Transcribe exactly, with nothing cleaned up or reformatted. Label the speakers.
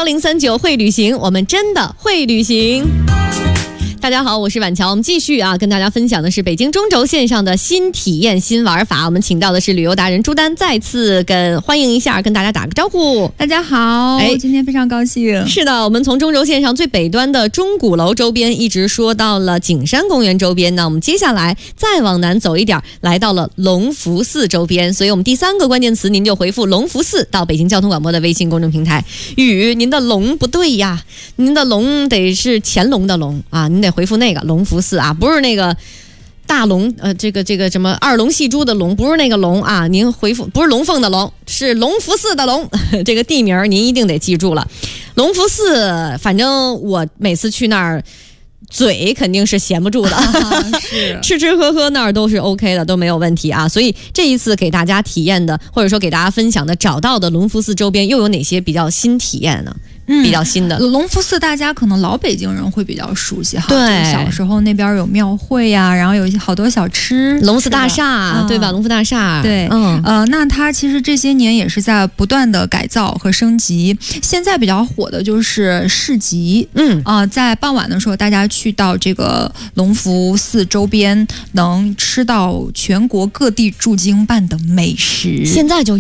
Speaker 1: 幺零三九会旅行，我们真的会旅行。大家好，我是婉乔，我们继续啊，跟大家分享的是北京中轴线上的新体验、新玩法。我们请到的是旅游达人朱丹，再次跟欢迎一下，跟大家打个招呼。
Speaker 2: 大家好，哎，今天非常高兴。
Speaker 1: 是的，我们从中轴线上最北端的钟鼓楼周边，一直说到了景山公园周边呢。我们接下来再往南走一点，来到了隆福寺周边。所以我们第三个关键词，您就回复隆福寺到北京交通广播的微信公众平台。雨，您的龙不对呀，您的龙得是乾隆的龙啊，您得回复那个隆福寺啊，不是那个大龙，呃，这个这个什么二龙戏珠的龙，不是那个龙啊，您回复不是龙凤的龙，是隆福寺的龙，这个地名您一定得记住了。隆福寺，反正我每次去那儿，嘴肯定是闲不住的，啊、是吃吃喝喝那儿都是 OK 的，都没有问题啊。所以这一次给大家体验的，或者说给大家分享的，找到的隆福寺周边又有哪些比较新体验呢？嗯、比较新的
Speaker 2: 隆福寺，大家可能老北京人会比较熟悉哈。
Speaker 1: 对，
Speaker 2: 小时候那边有庙会呀、啊，然后有好多小吃，
Speaker 1: 隆福大厦、嗯、对吧？隆福大厦，
Speaker 2: 对，嗯呃，那它其实这些年也是在不断的改造和升级。现在比较火的就是市集，嗯啊、呃，在傍晚的时候，大家去到这个隆福寺周边，能吃到全国各地驻京办的美食。
Speaker 1: 现在就